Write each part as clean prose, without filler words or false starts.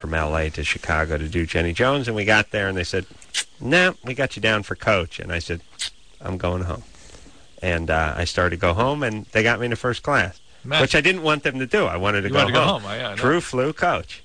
from L.A. to Chicago to do Jenny Jones, and we got there, and they said, "No, we got you down for coach." And I said, "I'm going home." And I started to go home, and they got me into first class, which I didn't want them to do. I wanted to go home. Drew flew coach.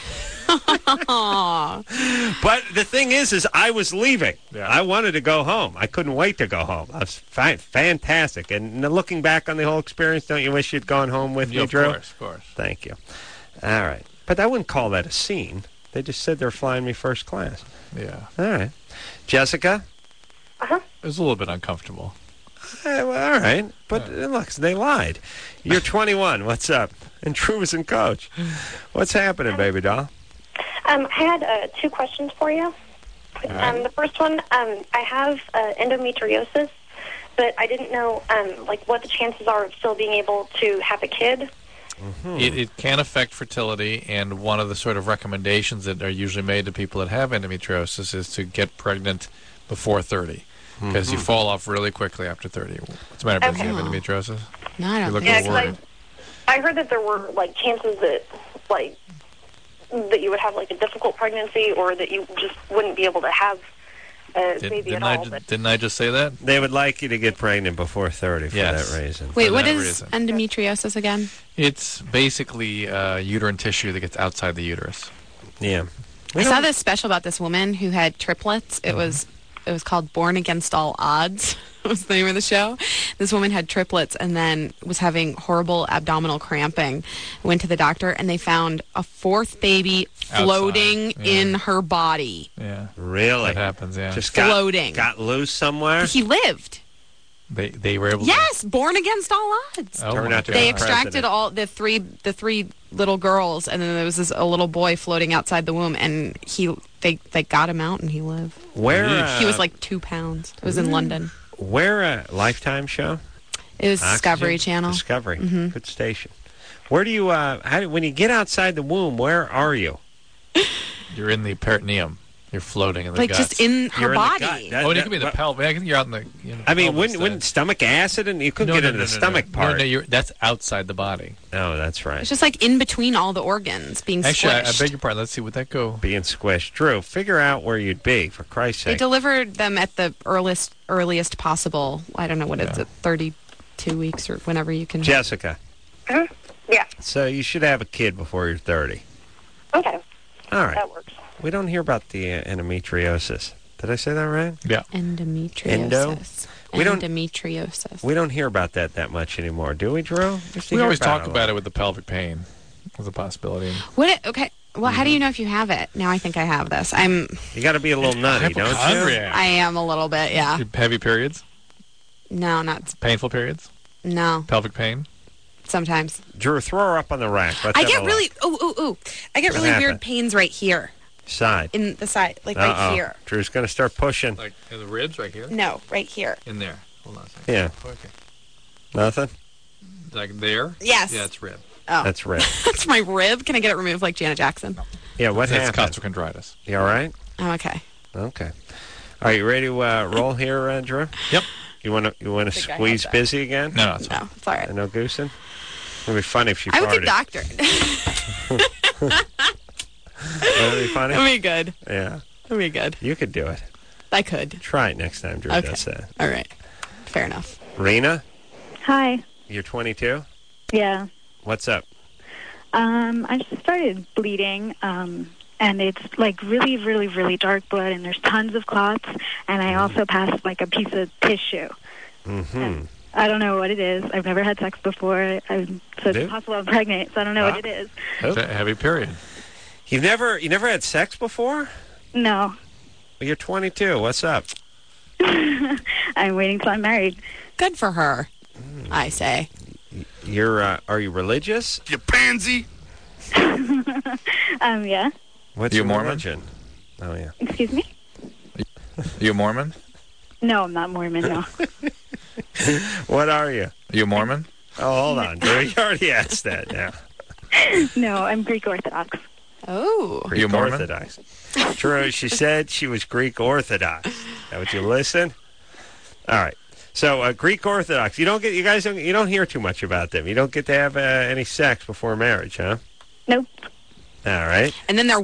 But the thing is I was leaving. Yeah. I wanted to go home. I couldn't wait to go home. I was fantastic. And looking back on the whole experience, don't you wish you'd gone home with me, Drew? Of course. Thank you. All right. But I wouldn't call that a scene. They just said they're flying me first class. Yeah. All right. Jessica? Uh-huh. It was a little bit uncomfortable. Well, all right. But look, they lied. You're 21. What's up? And Drew was in coach. What's happening, baby doll? I had 2 questions for you. Right. The first one, I have endometriosis, but I didn't know what the chances are of still being able to have a kid. Mm-hmm. It can affect fertility, and one of the sort of recommendations that are usually made to people that have endometriosis is to get pregnant before 30, because you fall off really quickly after 30. What's the matter, Beth? Do you have endometriosis? No, I don't think so. Yeah, I heard that there were chances that that you would have a difficult pregnancy, or that you just wouldn't be able to have a baby at all. Didn't I just say that? They would like you to get pregnant before 30 for that reason. Wait, what is endometriosis again? It's basically uterine tissue that gets outside the uterus. Yeah. I saw this special about this woman who had triplets. It was called Born Against All Odds. Was the name of the show. This woman had triplets and then was having horrible abdominal cramping. Went to the doctor and they found a 4th baby floating in her body. Yeah. Really? That happens, yeah. Just floating. Got loose somewhere? He lived. They were able to... Yes, Born Against All Odds. They extracted all the three little girls, and then there was a little boy floating outside the womb, and they got him out and he lived. Where? He was 2 pounds. It was in London. Where a Lifetime show? It was Discovery Channel. Discovery. Good station. Where do you, when you get outside the womb, where are you? You're in the peritoneum. You're floating in the guts. Just in her body. It could be the pelvis. I think you're out in the wouldn't stomach acid, and you couldn't get into the stomach part. No, that's outside the body. Oh, that's right. It's just in between all the organs being squished. Actually, I beg your pardon. Let's see. Would that go? Being squished. Drew, figure out where you'd be, for Christ's sake. They delivered them at the earliest possible, I don't know what is it, 32 weeks or whenever you can. Jessica. Yeah. So you should have a kid before you're 30. Okay. All right. That works. We don't hear about the endometriosis. Did I say that right? Yeah. Endometriosis. Endometriosis. We don't hear about that much anymore, do we, Drew? We always talk about it with the pelvic pain as a possibility. Okay. Well, how do you know if you have it? Now I think I have this. You got to be a little nutty, don't you? I am a little bit, yeah. Heavy periods? No, not... Painful periods? No. Pelvic pain? Sometimes. Drew, throw her up on the rack. I get really... I get really weird pains right here. Side. In the side, right here. Drew's going to start pushing. Like in the ribs right here? No, right here. In there. Hold on a second. Yeah. Okay. Nothing? Like there? Yes. Yeah, it's rib. Oh. That's rib. That's my rib? Can I get it removed like Janet Jackson? No. Yeah, what happened? That's costochondritis. You all right? I'm okay. Okay. Are you ready to roll here, Drew? Yep. You want to squeeze busy again? No, it's fine. No, it's all right. No goosing? It would be funny if she farted. I would get doctored. Would it be funny? It'd be good. Yeah. It'd be good. You could do it. I could. Try it next time Drew does that. All right. Fair enough. Rena? Hi. You're 22? Yeah. What's up? I just started bleeding, and it's really, really, really dark blood, and there's tons of clots, and I also passed a piece of tissue. Mm-hmm. I don't know what it is. I've never had sex before, so it's possible I'm pregnant, so I don't know what it is. It's a heavy period. You never had sex before? No. Well, you're 22. What's up? I'm waiting till I'm married. Good for her, I say. Are you religious? You pansy. Yeah. What's you your Mormon? religion? Oh, yeah. Excuse me? You a Mormon? No, I'm not Mormon, no. What are you? You a Mormon? Oh, hold on, Drew. You already asked that now. No, I'm Greek Orthodox. Oh. Greek you Mormon? Orthodox. Drew, she said she was Greek Orthodox. Now, would you listen? All right. So, Greek Orthodox. You don't hear too much about them. You don't get to have any sex before marriage, huh? Nope. All right. And then they're